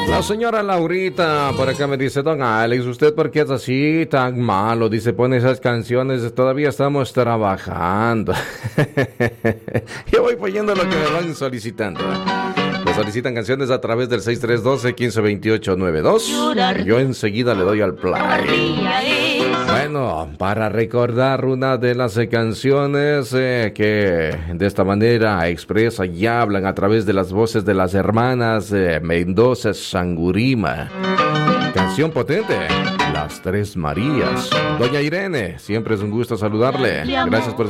La señora Laurita por acá me dice: don Alex, ¿usted por qué es así tan malo? Dice, pone esas canciones, todavía estamos trabajando. Yo voy poniendo lo que me van solicitando. Me solicitan canciones a través del 6312-152892. Yo enseguida le doy al play. Bueno, para recordar una de las canciones que de esta manera expresan y hablan a través de las voces de las hermanas Mendoza Sangurima. Canción potente, Las Tres Marías. Doña Irene, siempre es un gusto saludarle. Gracias por